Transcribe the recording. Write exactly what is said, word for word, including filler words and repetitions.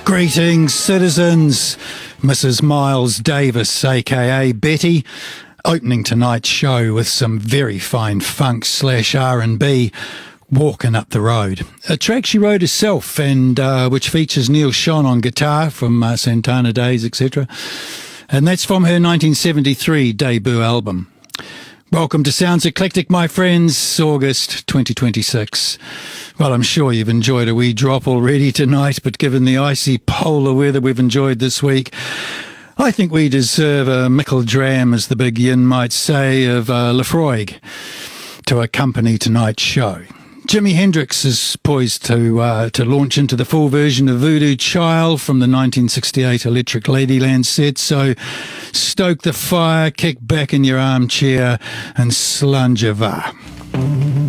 Greetings, citizens. Missus Miles Davis, aka Betty, opening tonight's show with some very fine funk slash R and B, Walking Up the Road. A track she wrote herself, and uh, which features Neil Schon on guitar from uh, Santana Days, et cetera. And that's from her nineteen seventy-three debut album. Welcome to Sounds Eclectic, my friends, August twenty twenty-six. Well, I'm sure you've enjoyed a wee drop already tonight, but given the icy polar weather we've enjoyed this week, I think we deserve a mickle dram, as the big yin might say, of uh, Laphroaig to accompany tonight's show. Jimi Hendrix is poised to uh, to launch into the full version of Voodoo Child from the nineteen sixty-eight Electric Ladyland set, so stoke the fire, kick back in your armchair and slunge va.